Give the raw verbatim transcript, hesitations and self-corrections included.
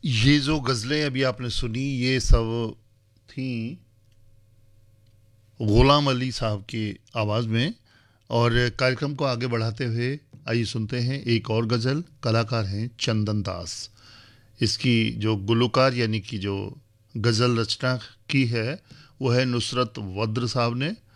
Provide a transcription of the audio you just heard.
ये जो गज़लें अभी आपने सुनी ये सब थी गुलाम अली साहब की आवाज़ में। और कार्यक्रम को आगे बढ़ाते हुए आइए सुनते हैं एक और गज़ल। कलाकार हैं चंदन दास। इसकी जो गुलकार यानी कि जो गज़ल रचना की है वो है नुसरत वद्र साहब ने।